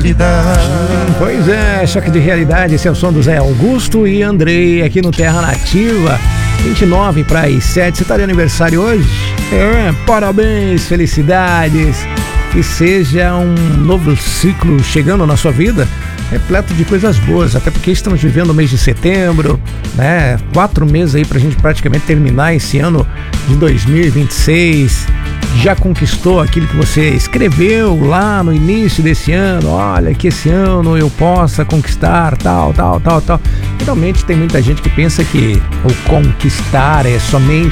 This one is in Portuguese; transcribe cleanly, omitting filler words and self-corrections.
realidade. Pois é, choque de realidade. Esse é o som do Zé Augusto e Andrei aqui no Terra Nativa. 29 para as 7. Você tá de aniversário hoje? Parabéns, felicidades. Que seja um novo ciclo chegando na sua vida, repleto de coisas boas, até porque estamos vivendo o mês de setembro, né? 4 meses aí pra gente praticamente terminar esse ano de 2026. Já conquistou aquilo que você escreveu lá no início desse ano? Olha, que esse ano eu possa conquistar tal. Realmente tem muita gente que pensa que o conquistar é somente